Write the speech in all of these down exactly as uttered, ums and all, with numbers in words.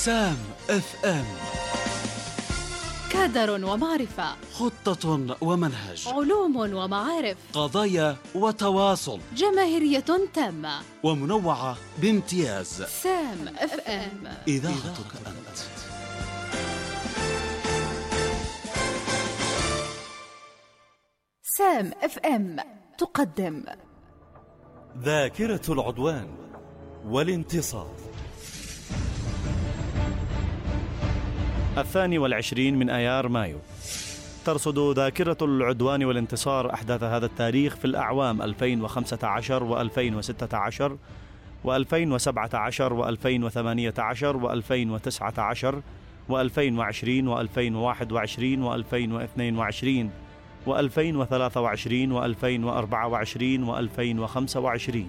سام اف ام. كادر ومعرفة، خطة ومنهج، علوم ومعارف، قضايا وتواصل، جماهيرية تامة ومنوعة بامتياز. سام اف ام، إذاعتك أنت. سام اف ام تقدم ذاكرة العدوان والانتصار. الثاني والعشرين من أيار مايو. ترصد ذاكرة العدوان والانتصار أحداث هذا التاريخ في الأعوام ألفين وخمسة عشر وألفين وستة عشر وألفين وسبعة عشر وألفين وثمانية عشر وألفين وتسعة عشر وألفين وعشرين وألفين وواحد وعشرين وألفين واثنين وعشرين وألفين وثلاثة وعشرين وألفين وأربعة وعشرين وألفين وخمسة وعشرين.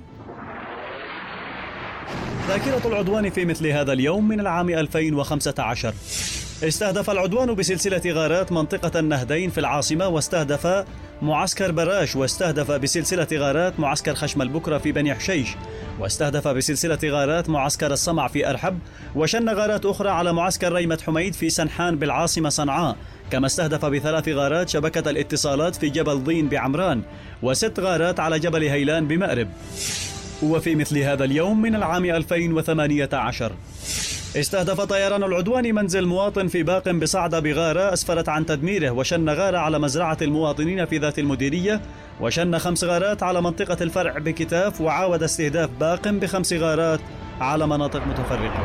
ذاكرة العدوان في مثل هذا اليوم من العام ألفين وخمسة عشر. استهدف العدوان بسلسلة غارات منطقة النهدين في العاصمة، واستهدف معسكر براش، واستهدف بسلسلة غارات معسكر خشم البكرة في بني حشيش، واستهدف بسلسلة غارات معسكر الصمع في أرحب، وشن غارات أخرى على معسكر ريمة حميد في سنحان بالعاصمة صنعاء. كما استهدف بثلاث غارات شبكة الاتصالات في جبل ضين بعمران، وست غارات على جبل هيلان بمأرب. وفي مثل هذا اليوم من العام ألفين وثمانية عشر استهدف طيران العدوان منزل مواطن في باق بصعدة بغارة أسفرت عن تدميره، وشن غارة على مزرعة المواطنين في ذات المديرية، وشن خمس غارات على منطقة الفرع بكتاف، وعاود استهداف باق بخمس غارات على مناطق متفرقة.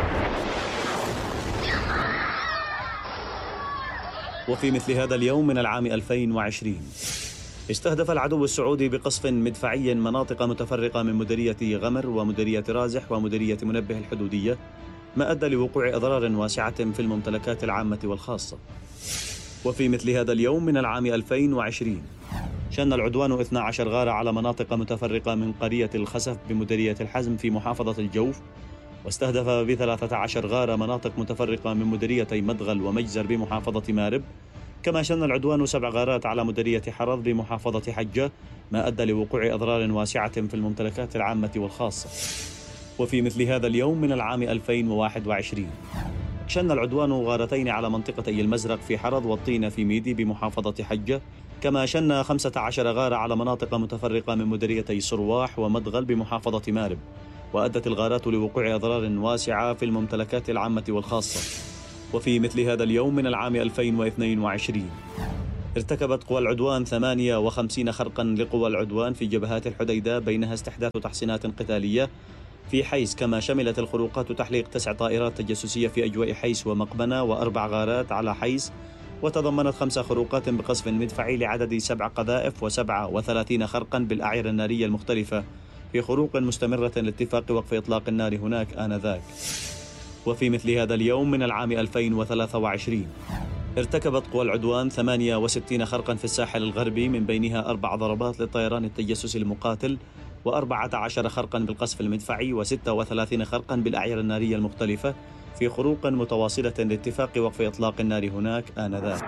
وفي مثل هذا اليوم من العام ألفين وعشرين استهدف العدو السعودي بقصف مدفعي مناطق متفرقة من مديرية غمر ومديرية رازح ومديرية منبه الحدودية، ما أدى لوقوع أضرار واسعة في الممتلكات العامة والخاصة. وفي مثل هذا اليوم من العام ألفين وعشرين شن العدوان اثنتي عشرة غارة على مناطق متفرقة من قرية الخسف بمديرية الحزم في محافظة الجوف، واستهدف بثلاثة عشر غارة مناطق متفرقة من مديريتي مدغل ومجزر بمحافظة مارب. كما شن العدوان سبع غارات على مديرية حرض بمحافظة حجة، ما أدى لوقوع أضرار واسعة في الممتلكات العامة والخاصة. وفي مثل هذا اليوم من العام ألفين وواحد وعشرين شن العدوان غارتين على منطقتي المزرق في حرض والطينة في ميدي بمحافظة حجة. كما شن خمسة عشر غارة على مناطق متفرقة من مديريتي صرواح ومدغل بمحافظة مارب، وأدت الغارات لوقوع أضرار واسعة في الممتلكات العامة والخاصة. وفي مثل هذا اليوم من العام ألفين واثنين وعشرين ارتكبت قوى العدوان ثمانية وخمسين خرقا لقوى العدوان في جبهات الحديدة، بينها استحداث تحصينات قتالية في حيس. كما شملت الخروقات تحليق تسع طائرات تجسسية في أجواء حيس ومقبنة وأربع غارات على حيس، وتضمنت خمس خروقات بقصف مدفعي لعدد سبع قذائف وسبعة وثلاثين خرقا بالأعير النارية المختلفة في خروق مستمرة لاتفاق وقف إطلاق النار هناك آنذاك. وفي مثل هذا اليوم من العام ألفين وثلاثة وعشرين ارتكبت قوى العدوان ثمانية وستين خرقا في الساحل الغربي، من بينها أربع ضربات للطيران التجسسي المقاتل، وأربعة عشر خرقا بالقصف المدفعي، وستة وثلاثين خرقا بالأعير النارية المختلفة في خروق متواصلة لاتفاق وقف إطلاق النار هناك آنذاك.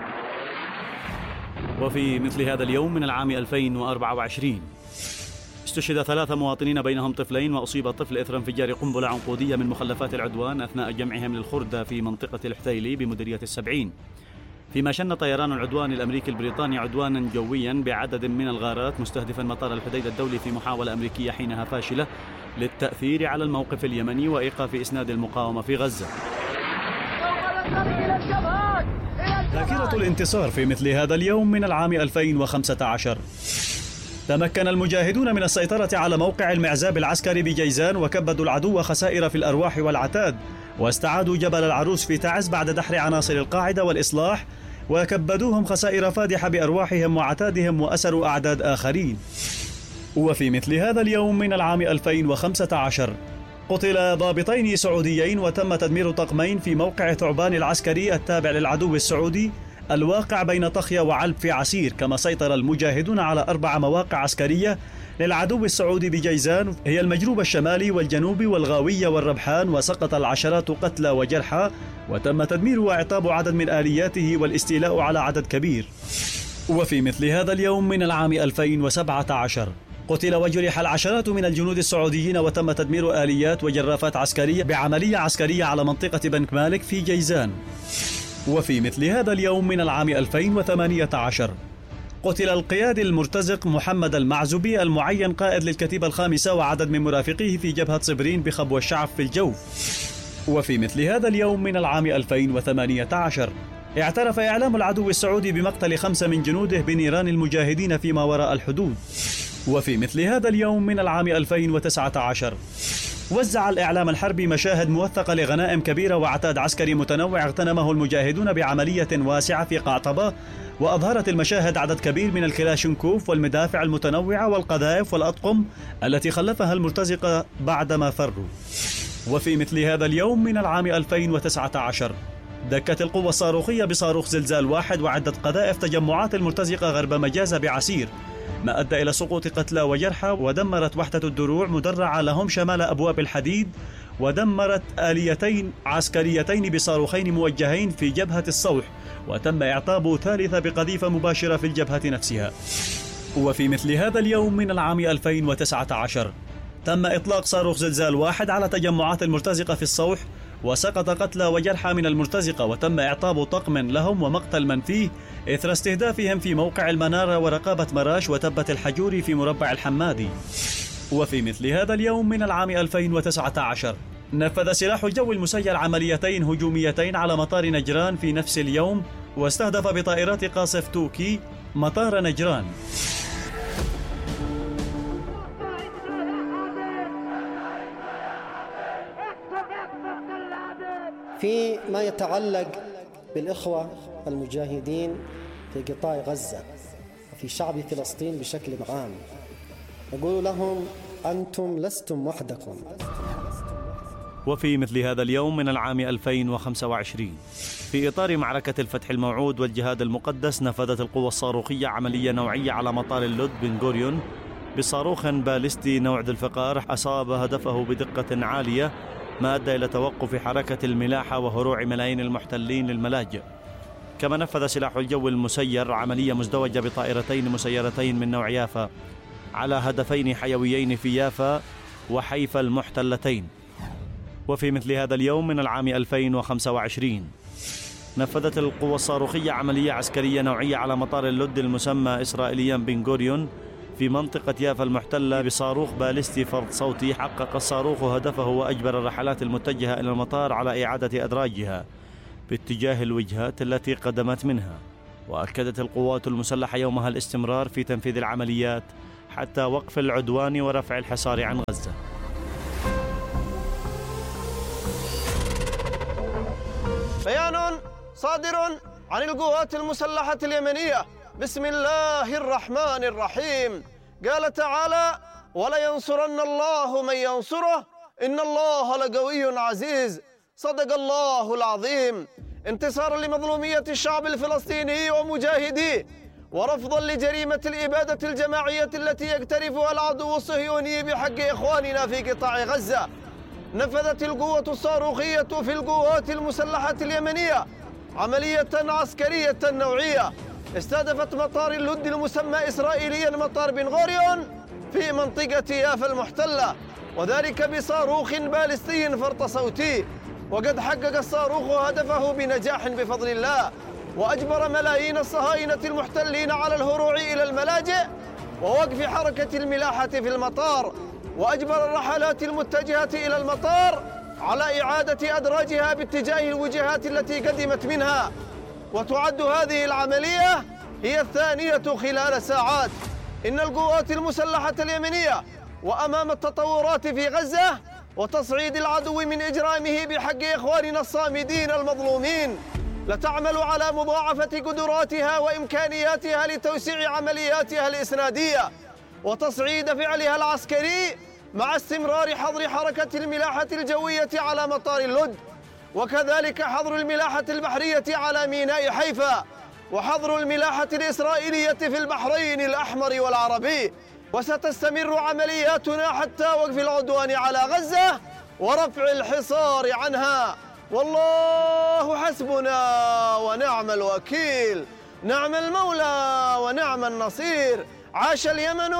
وفي مثل هذا اليوم من العام ألفين وأربعة وعشرين استشهد ثلاثة مواطنين بينهم طفلين، وأصيب طفل إثر انفجار قنبلة عنقودية من مخلفات العدوان أثناء جمعهم للخردة في منطقة الحتيلي بمديرية السبعين. فيما شن طيران العدوان الأمريكي البريطاني عدوانا جويا بعدد من الغارات مستهدفا مطار الحديدة الدولي في محاولة أمريكية حينها فاشلة للتأثير على الموقف اليمني وإيقاف إسناد المقاومة في غزة. ذاكرة الانتصار في مثل هذا اليوم من العام ألفين وخمسة عشر. تمكن المجاهدون من السيطرة على موقع المعزاب العسكري بجيزان، وكبدوا العدو خسائر في الأرواح والعتاد، واستعادوا جبل العروس في تعز بعد دحر عناصر القاعدة والإصلاح، وكبدوهم خسائر فادحة بأرواحهم وعتادهم، وأسروا أعداد آخرين. وفي مثل هذا اليوم من العام ألفين وخمسة عشر قتل ضابطين سعوديين، وتم تدمير طقمين في موقع ثعبان العسكري التابع للعدو السعودي الواقع بين طخية وعلب في عسير. كما سيطر المجاهدون على أربع مواقع عسكرية للعدو السعودي بجيزان، هي المجروب الشمالي والجنوبي والغاوية والربحان، وسقط العشرات قتلى وجرحى، وتم تدمير وإعطاب عدد من آلياته والاستيلاء على عدد كبير. وفي مثل هذا اليوم من العام ألفين وسبعة عشر قتل وجرح العشرات من الجنود السعوديين وتم تدمير آليات وجرافات عسكرية بعملية عسكرية على منطقة بنك مالك في جيزان. وفي مثل هذا اليوم من العام ألفين وثمانية عشر قتل القيادي المرتزق محمد المعزوبي المعين قائد للكتيبة الخامسة وعدد من مرافقيه في جبهة صبرين بخبو الشعب في الجو. وفي مثل هذا اليوم من العام ألفين وثمانية عشر اعترف إعلام العدو السعودي بمقتل خمسة من جنوده بنيران المجاهدين فيما وراء الحدود. وفي مثل هذا اليوم من العام ألفين وتسعة عشر وزع الإعلام الحربي مشاهد موثقة لغنائم كبيرة وعتاد عسكري متنوع اغتنمه المجاهدون بعملية واسعة في قعطبة، وأظهرت المشاهد عدد كبير من الكلاشنكوف والمدافع المتنوعة والقذائف والأطقم التي خلفها المرتزقة بعدما فروا. وفي مثل هذا اليوم من العام ألفين وتسعة عشر دكت القوة الصاروخية بصاروخ زلزال واحد وعدة قذائف تجمعات المرتزقة غرب مجازة بعسير، ما أدى إلى سقوط قتلى وجرحى، ودمرت وحدة الدروع مدرعة لهم شمال أبواب الحديد، ودمرت آليتين عسكريتين بصاروخين موجهين في جبهة الصوح، وتم إعطاب ثالثة بقذيفة مباشرة في الجبهة نفسها. وفي مثل هذا اليوم من العام ألفين وتسعة عشر تم إطلاق صاروخ زلزال واحد على تجمعات المرتزقة في الصوح، وسقط قتلى وجرحى من المرتزقة، وتم إعطاب طقم لهم ومقتل من فيه إثر استهدافهم في موقع المنارة ورقابة مراش وتبة الحجوري في مربع الحمادي. وفي مثل هذا اليوم من العام ألفين وتسعة عشر نفذ سلاح الجو المسير عمليتين هجوميتين على مطار نجران في نفس اليوم، واستهدف بطائرات قاصف توكي مطار نجران. فيما يتعلق بالإخوة المجاهدين في قطاع غزة وفي شعب فلسطين بشكل عام، نقول لهم أنتم لستم وحدكم. وفي مثل هذا اليوم من العام ألفين وخمسة وعشرين في إطار معركة الفتح الموعود والجهاد المقدس نفذت القوة الصاروخية عملية نوعية على مطار اللد بن غوريون بصاروخ باليستي نوع ذو الفقار أصاب هدفه بدقة عالية، ما أدى إلى توقف حركة الملاحة وهروع ملايين المحتلين للملاجئ. كما نفذ سلاح الجو المسير عملية مزدوجة بطائرتين مسيرتين من نوع يافا على هدفين حيويين في يافا وحيفا المحتلتين. وفي مثل هذا اليوم من العام ألفين وخمسة وعشرين نفذت القوة الصاروخية عملية عسكرية نوعية على مطار اللد المسمى إسرائيليا بن غوريون في منطقة يافا المحتلة بصاروخ باليستي فرد صوتي. حقق الصاروخ هدفه وأجبر الرحلات المتجهة إلى المطار على إعادة أدراجها باتجاه الوجهات التي قدمت منها. وأكدت القوات المسلحة يومها الاستمرار في تنفيذ العمليات حتى وقف العدوان ورفع الحصار عن غزة. بيان صادر عن القوات المسلحة اليمنية بسم الله الرحمن الرحيم. قال تعالى: ولينصرن الله من ينصره إن الله لقوي عزيز. صدق الله العظيم. انتصارا لمظلومية الشعب الفلسطيني ومجاهديه، ورفضا لجريمة الإبادة الجماعية التي يقترفها العدو الصهيوني بحق إخواننا في قطاع غزة، نفذت القوة الصاروخية في القوات المسلحة اليمنية عملية عسكرية نوعية استهدفت مطار اللد المسمى إسرائيليا مطار بن غوريون في منطقة يافا المحتلة، وذلك بصاروخ باليستي فرط صوتي. وقد حقق الصاروخ هدفه بنجاح بفضل الله، وأجبر ملايين الصهاينة المحتلين على الهروع إلى الملاجئ ووقف حركة الملاحة في المطار، وأجبر الرحلات المتجهة إلى المطار على إعادة أدراجها باتجاه الوجهات التي قدمت منها. وتعد هذه العملية هي الثانية خلال ساعات. إن القوات المسلحة اليمنية وأمام التطورات في غزة وتصعيد العدو من إجرامه بحق إخواننا الصامدين المظلومين لتعمل على مضاعفة قدراتها وإمكانياتها لتوسيع عملياتها الإسنادية وتصعيد فعلها العسكري، مع استمرار حظر حركة الملاحة الجوية على مطار اللد، وكذلك حظر الملاحة البحرية على ميناء حيفا، وحظر الملاحة الإسرائيلية في البحرين الأحمر والعربي. وستستمر عملياتنا حتى وقف العدوان على غزة ورفع الحصار عنها. والله حسبنا ونعم الوكيل، نعم المولى ونعم النصير. عاش اليمن،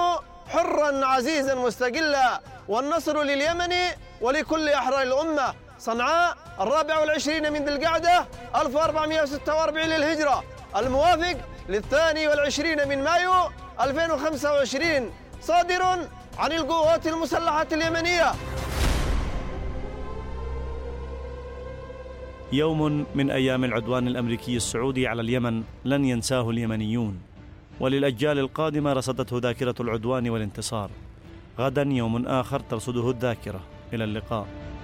حرا عزيزا مستقلا، والنصر لليمن ولكل أحرار الأمة. صنعاء الرابع والعشرين من ذي القعدة ألف وأربعمائة وستة وأربعين للهجرة، الموافق للثاني والعشرين من مايو ألفين وخمسة وعشرين، صادر عن القوات المسلحة اليمنية. يوم من أيام العدوان الأمريكي السعودي على اليمن لن ينساه اليمنيون، وللأجيال القادمة رصدته ذاكرة العدوان والانتصار. غدا يوم آخر ترصده الذاكرة. إلى اللقاء.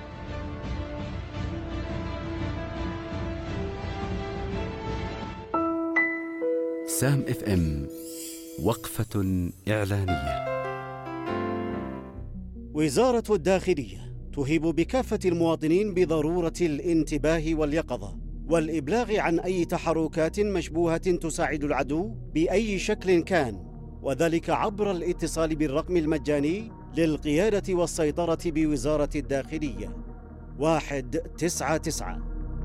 سام اف ام، وقفة إعلانية. وزارة الداخلية تهيب بكافة المواطنين بضرورة الانتباه واليقظة والإبلاغ عن أي تحركات مشبوهة تساعد العدو بأي شكل كان، وذلك عبر الاتصال بالرقم المجاني للقيادة والسيطرة بوزارة الداخلية واحد تسعة تسعة.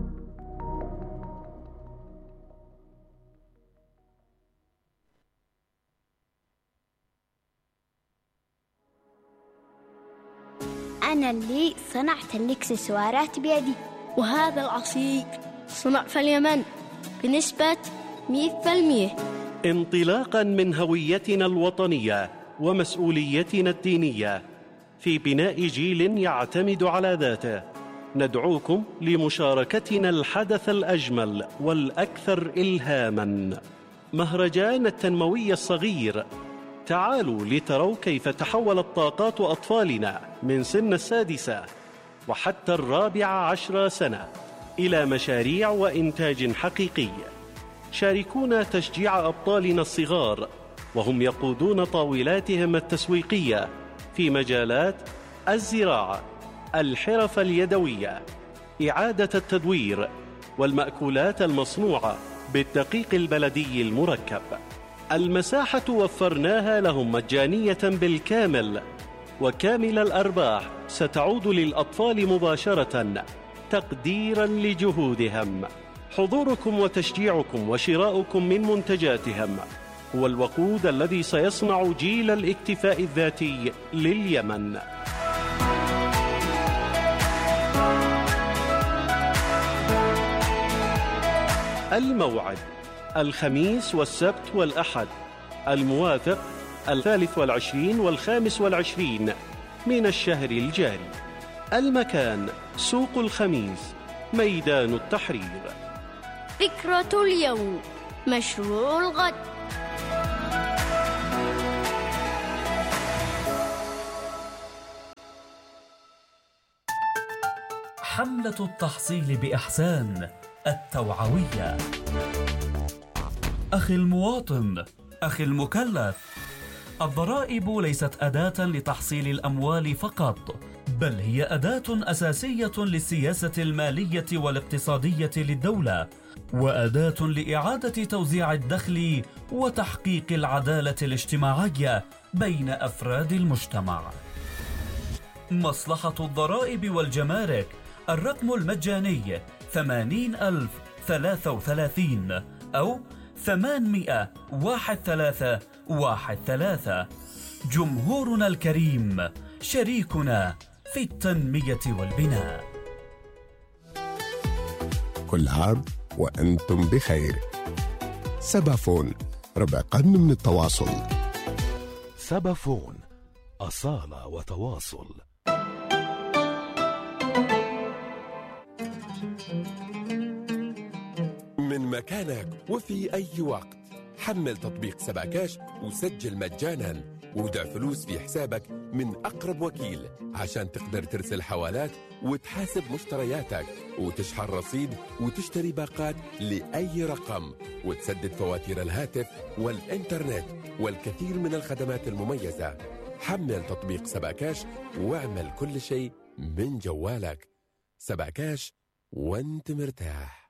أنا اللي صنعت الإكسسوارات بيدي، وهذا العصير صنع في اليمن بنسبة مئة بالمئة. انطلاقاً من هويتنا الوطنية ومسؤوليتنا الدينية في بناء جيل يعتمد على ذاته، ندعوكم لمشاركتنا الحدث الأجمل والأكثر إلهاماً، مهرجان التنموي الصغير. تعالوا لتروا كيف تحولت طاقات أطفالنا من سن السادسة وحتى الرابعة عشر سنة إلى مشاريع وإنتاج حقيقي. شاركونا تشجيع أبطالنا الصغار وهم يقودون طاولاتهم التسويقية في مجالات الزراعة، الحرف اليدوية، إعادة التدوير، والمأكولات المصنوعة بالدقيق البلدي المركب. المساحة وفرناها لهم مجانية بالكامل، وكامل الأرباح ستعود للأطفال مباشرة تقديراً لجهودهم. حضوركم وتشجيعكم وشراؤكم من منتجاتهم هو الوقود الذي سيصنع جيل الاكتفاء الذاتي لليمن. الموعد الخميس والسبت والأحد، الموافق الثالث والعشرين والخامس والعشرين من الشهر الجاري. المكان سوق الخميس، ميدان التحرير. فكرة اليوم، مشروع الغد. حملة التحصيل بإحسان التوعوية. أخي المواطن، أخي المكلف، الضرائب ليست أداة لتحصيل الأموال فقط، بل هي أداة أساسية للسياسة المالية والاقتصادية للدولة، وأداة لإعادة توزيع الدخل وتحقيق العدالة الاجتماعية بين أفراد المجتمع. مصلحة الضرائب والجمارك، الرقم المجاني ثمانين ألف ثلاثة وثلاثين أو ثمانمائة واحد ثلاثة واحد ثلاثة. جمهورنا الكريم، شريكنا في التنمية والبناء. كل عام وأنتم بخير. سبافون، ربع قرن من التواصل. سبافون، أصالة وتواصل. من مكانك وفي أي وقت، حمل تطبيق سباكاش وسجل مجانا، وودع فلوس في حسابك من أقرب وكيل عشان تقدر ترسل حوالات وتحاسب مشترياتك وتشحن رصيد وتشتري باقات لأي رقم وتسدد فواتير الهاتف والإنترنت والكثير من الخدمات المميزة. حمل تطبيق سباكاش واعمل كل شيء من جوالك. سباكاش وانت مرتاح.